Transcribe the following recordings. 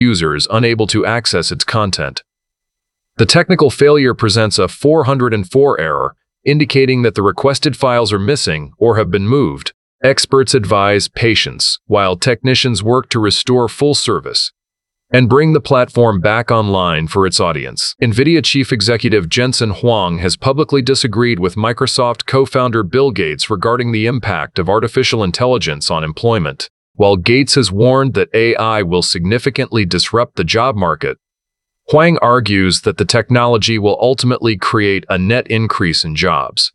users unable to access its content. The technical failure presents a 404 error, indicating that the requested files are missing or have been moved. Experts advise patience while technicians work to restore full service and bring the platform back online for its audience. NVIDIA chief executive Jensen Huang has publicly disagreed with Microsoft co-founder Bill Gates regarding the impact of artificial intelligence on employment. While Gates has warned that AI will significantly disrupt the job market, Huang argues that the technology will ultimately create a net increase in jobs.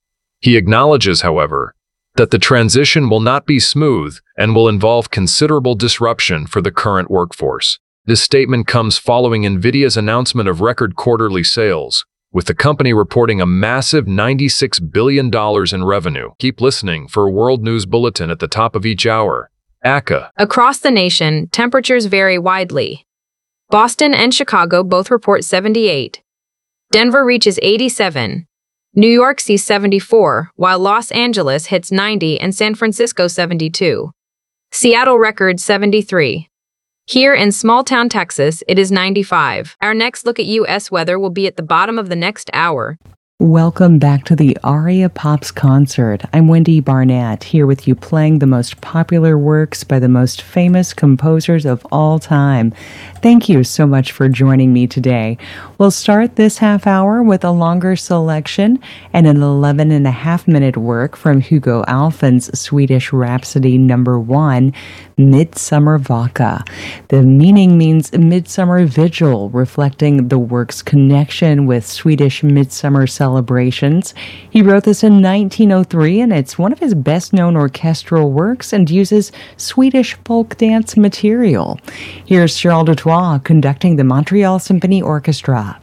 He acknowledges, however, that the transition will not be smooth and will involve considerable disruption for the current workforce. This statement comes following NVIDIA's announcement of record quarterly sales, with the company reporting a massive $96 billion in revenue. Keep listening for a World News Bulletin at the top of each hour. ACA. Across the nation, temperatures vary widely. Boston and Chicago both report 78. Denver reaches 87. New York sees 74, while Los Angeles hits 90 and San Francisco 72. Seattle records 73. Here in small-town Texas, it is 95. Our next look at U.S. weather will be at the bottom of the next hour. Welcome back to the Aria Pops concert. I'm Wendy Barnett, here with you playing the most popular works by the most famous composers of all time. Thank you so much for joining me today. We'll start this half hour with a longer selection and an 11.5-minute work from Hugo Alfvén's Swedish Rhapsody No. 1, Midsummer Vaka. The meaning means midsummer vigil, reflecting the work's connection with Swedish midsummer celebrations. He wrote this in 1903, and it's one of his best-known orchestral works and uses Swedish folk dance material. Here's Charles Dutoit conducting the Montreal Symphony Orchestra.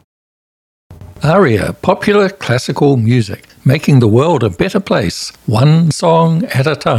Aria, popular classical music, making the world a better place, one song at a time.